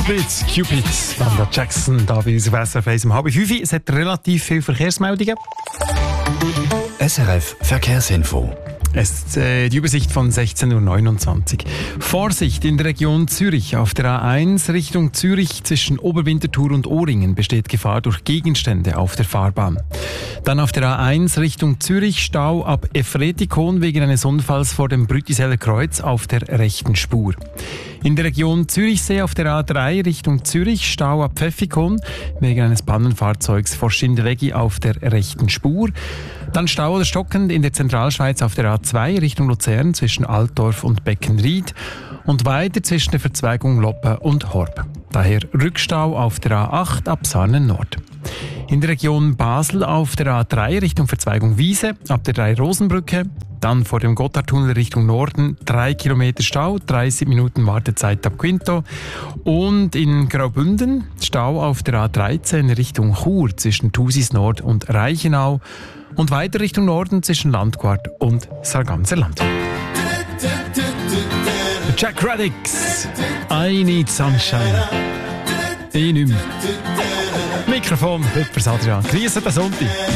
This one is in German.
Cupid, Wanda Jackson, da bei uns auf SRF 1 um 4:30. Es hat relativ viele Verkehrsmeldungen. SRF Verkehrsinfo. Es ist die Übersicht von 16.29 Uhr. Vorsicht in der Region Zürich. Auf der A1 Richtung Zürich zwischen Oberwinterthur und Ohringen besteht Gefahr durch Gegenstände auf der Fahrbahn. Dann auf der A1 Richtung Zürich Stau ab Efretikon wegen eines Unfalls vor dem Brütiseller Kreuz auf der rechten Spur. In der Region Zürichsee auf der A3 Richtung Zürich Stau ab Pfäffikon wegen eines Pannenfahrzeugs vor Schindewegi auf der rechten Spur. Dann Stau oder stockend in der Zentralschweiz auf der A2 Richtung Luzern zwischen Altdorf und Beckenried und weiter zwischen der Verzweigung Loppe und Horb. Daher Rückstau auf der A8 ab Sarnen Nord. In der Region Basel auf der A3 Richtung Verzweigung Wiese ab der 3-Rosenbrücke. Dann vor dem Gotthardtunnel Richtung Norden 3 Kilometer Stau, 30 Minuten Wartezeit ab Quinto. Und in Graubünden Stau auf der A13 Richtung Chur zwischen Thusis Nord und Reichenau. Und weiter Richtung Norden zwischen Landquart und Sarganserland. Jack Radix, I Need Sunshine. Ich nicht mehr. Mikrofon, Hüppers Adrian. Grüße den Sonntag.